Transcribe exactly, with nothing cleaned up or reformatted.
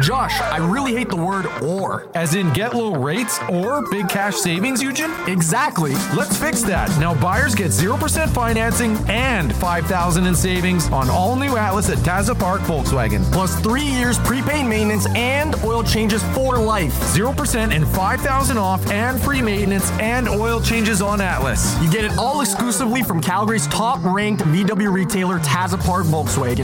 Josh, I really hate the word or. As in get low rates or big cash savings, Eugen? Exactly. Let's fix that. Now buyers get zero percent financing and five thousand dollars in savings on all new Atlas at Taza Park Volkswagen. Plus three years prepaid maintenance and oil changes for life. zero percent and five thousand dollars off and free maintenance and oil changes on Atlas. You get it all exclusively from Calgary's top-ranked V W retailer, Taza Park Volkswagen.